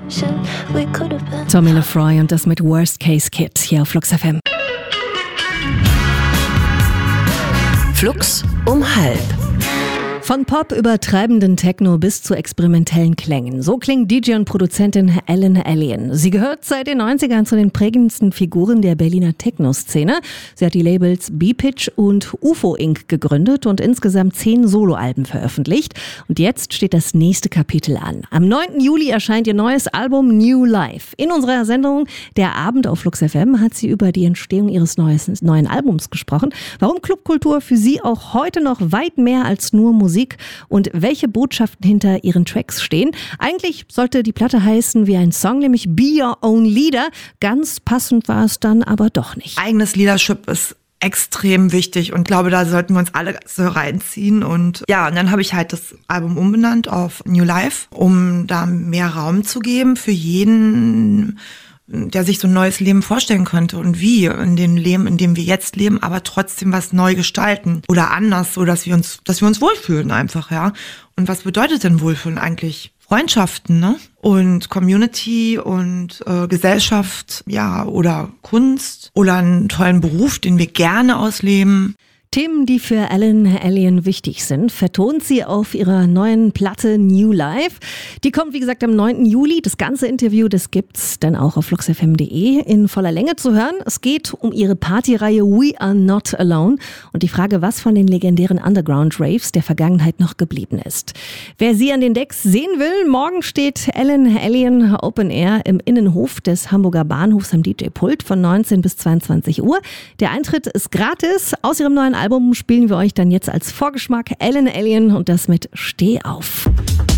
Tommy Lefroy und das mit Worst Case Kid hier auf Flux FM. Flux um 12:30. Von Pop über treibenden Techno bis zu experimentellen Klängen. So klingt DJ und Produzentin Ellen Allien. Sie gehört seit den 90ern zu den prägendsten Figuren der Berliner Techno-Szene. Sie hat die Labels B-Pitch und UFO Inc. gegründet und insgesamt 10 Soloalben veröffentlicht. Und jetzt steht das nächste Kapitel an. Am 9. Juli erscheint ihr neues Album New Life. In unserer Sendung Der Abend auf Flux FM hat sie über die Entstehung ihres neuen Albums gesprochen. Warum Clubkultur für sie auch heute noch weit mehr als nur Musik und welche Botschaften hinter ihren Tracks stehen. Eigentlich sollte die Platte heißen wie ein Song, nämlich Be Your Own Leader. Ganz passend war es dann aber doch nicht. Eigenes Leadership ist extrem wichtig und glaube, da sollten wir uns alle so reinziehen. Und ja, und dann habe ich halt das Album umbenannt auf New Life, um da mehr Raum zu geben für jeden, der sich so ein neues Leben vorstellen könnte und wie in dem Leben, in dem wir jetzt leben, aber trotzdem was neu gestalten oder anders, so dass wir uns wohlfühlen einfach, ja. Und was bedeutet denn Wohlfühlen eigentlich? Freundschaften, ne? Und Community und Gesellschaft, ja, oder Kunst oder einen tollen Beruf, den wir gerne ausleben. Themen, die für Ellen Allien wichtig sind, vertont sie auf ihrer neuen Platte New Life. Die kommt, wie gesagt, am 9. Juli. Das ganze Interview, das gibt's dann auch auf fluxfm.de in voller Länge zu hören. Es geht um ihre Partyreihe We Are Not Alone und die Frage, was von den legendären Underground-Raves der Vergangenheit noch geblieben ist. Wer sie an den Decks sehen will, morgen steht Ellen Allien Open Air im Innenhof des Hamburger Bahnhofs am DJ-Pult von 19 bis 22 Uhr. Der Eintritt ist gratis. Aus ihrem neuen Album spielen wir euch dann jetzt als Vorgeschmack Ellen Allien und das mit Steh auf.